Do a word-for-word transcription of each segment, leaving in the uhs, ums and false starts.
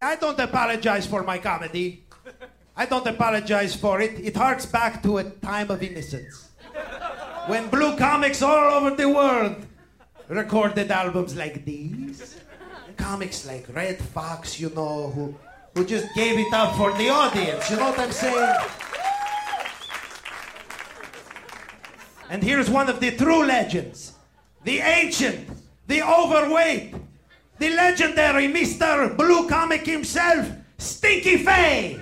I don't apologize for my comedy. I don't apologize for it. It harks back to a time of innocence. When blue comics all over the world recorded albums like these. Comics like Red Fox, you know, who, who just gave it up for the audience. You know what I'm saying? And here's one of the true legends. The ancient, the overweight, the legendary Mister Blue Comic himself, Stinky Faye.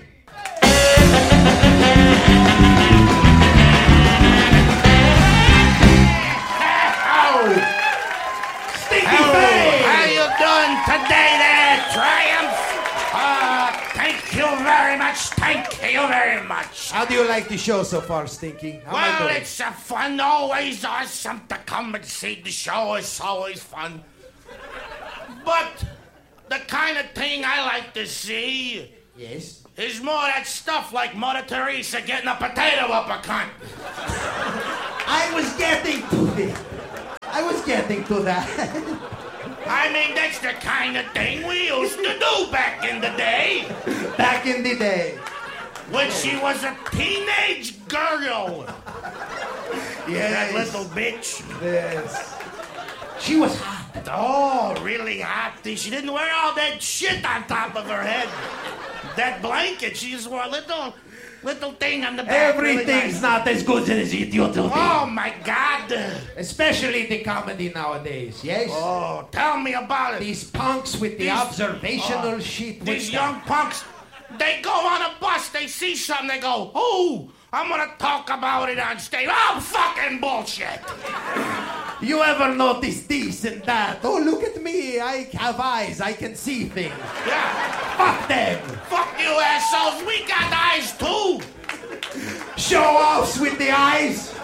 How you doing today there, Triumph? Uh, thank you very much, thank you very much. How do you like the show so far, Stinky? How am I Well, doing? it's a fun, always awesome to come and see the show. It's always fun. But the kind of thing I like to see Yes? is more that stuff like Mother Teresa getting a potato up a cunt. I was getting to it. I was getting to that. I mean, that's the kind of thing we used to do back in the day. Back in the day. When she was a teenage girl. Yes. That little bitch. Yes. She was hot. Oh, really hot. She didn't wear all that shit on top of her head. That blanket. She just wore a little, little thing on the back. Everything's really nice. not as good as it used to be. Oh, my God. Especially the comedy nowadays, yes? Oh, tell me about it. These punks with the These- observational uh, shit. These with young punks, they go on a bus, they see something, they go, oh, I'm gonna talk about it on stage. Oh, fucking bullshit. You ever notice this and that? Oh, look at me. I have eyes. I can see things. Yeah. Fuck them. Fuck you, assholes. We got eyes, too. Show-offs with the eyes.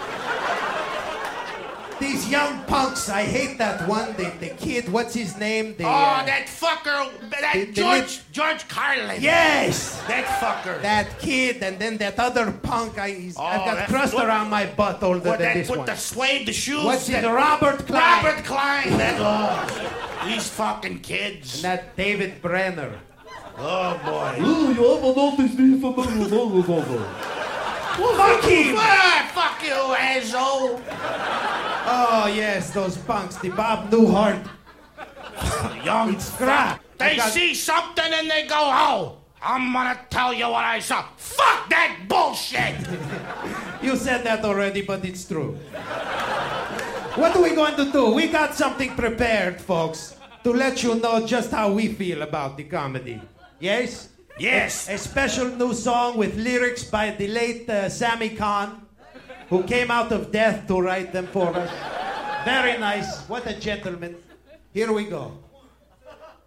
These young punks, I hate that one. The, the kid, what's his name? The, Oh, uh, that fucker, that the- the George, lit- George Carlin. Yes. That fucker. That kid, and then that other punk. I, he's, I've Oh, got that- crust what- around my butt older With, than that, this with one. the suede, the shoes. What's his that- name? Robert Klein. Robert Klein. That, oh, these fucking kids. And that David Brenner. Oh, boy. Ooh, you ever noticed this? Fuck him! Ah, fuck you, asshole. Oh, yes, those punks. The Bob Newhart. Young It's crap. They I got- see something and they go, oh, I'm gonna tell you what I saw. Fuck that bullshit. You said that already, but it's true. What are we going to do? We got something prepared, folks, to let you know just how we feel about the comedy. Yes? Yes. A special new song with lyrics by the late uh, Sammy Kahn, who came out of death to write them for us. Very nice. What a gentleman. Here we go.